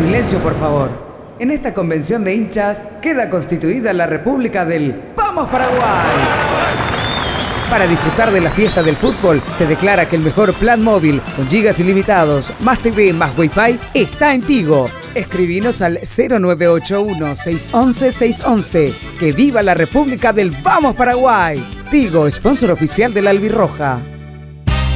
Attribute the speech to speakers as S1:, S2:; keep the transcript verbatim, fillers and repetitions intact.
S1: Silencio, por favor. En esta convención de hinchas queda constituida la República del ¡Vamos Paraguay! Para disfrutar de la fiesta del fútbol, se declara que el mejor plan móvil con gigas ilimitados, más T V, más Wi-Fi, está en Tigo. Escribinos al cero nueve ocho uno, seis once, seis once. ¡Que viva la República del ¡Vamos Paraguay! Tigo, sponsor oficial de la Albirroja.